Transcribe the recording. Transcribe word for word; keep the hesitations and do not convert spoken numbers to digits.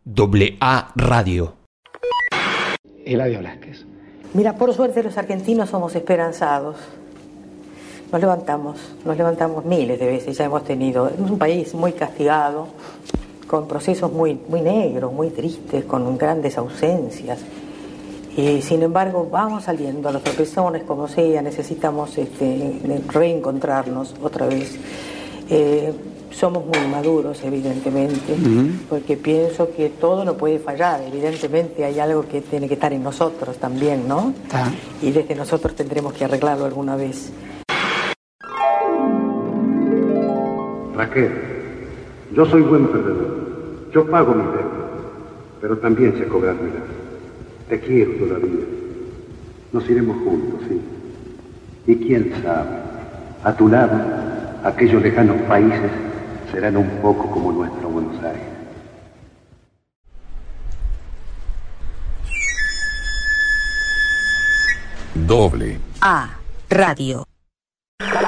Doble A Radio. Eladio Blasquez. Mira, por suerte los argentinos somos esperanzados. Nos levantamos, nos levantamos miles de veces, ya hemos tenido. Es un país muy castigado, con procesos muy, muy negros, muy tristes, con grandes ausencias. Y sin embargo, vamos saliendo a los tropezones, como sea, necesitamos este, reencontrarnos otra vez. Eh, somos muy maduros, evidentemente, uh-huh. porque pienso que todo no puede fallar. Evidentemente hay algo que tiene que estar en nosotros también, ¿no? Ah. Y desde nosotros tendremos que arreglarlo alguna vez. Raquel, yo soy buen perdedor. Yo pago mis deudas, pero también sé cobrármelas. Te quiero todavía. Nos iremos juntos, sí. Y quién sabe, a tu lado, aquellos lejanos países serán un poco como nuestro Buenos Aires. Doble A Radio.